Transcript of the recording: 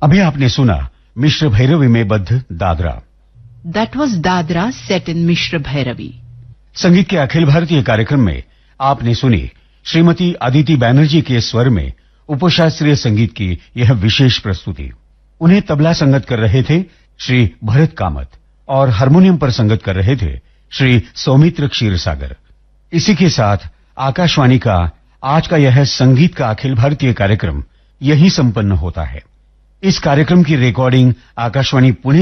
अभी आपने सुना मिश्र भैरवी में बद्ध Dadra. That was Dadra set in Mishra Bhairavi. संगीत के अखिल भारतीय कार्यक्रम में आपने सुनी श्रीमती अदिति बैनर्जी के स्वर में उपशास्त्रीय संगीत की यह विशेष प्रस्तुति। उन्हें तबला संगत कर रहे थे श्री भरत कामत और हारमोनियम पर संगत कर रहे थे श्री सौमित्र क्षीरसागर। इसी के साथ आकाशवाणी का आज का यह संगीत का अखिल भारतीय कार्यक्रम यही संपन्न होता है। इस कार्यक्रम की रिकॉर्डिंग आकाशवाणी पुणे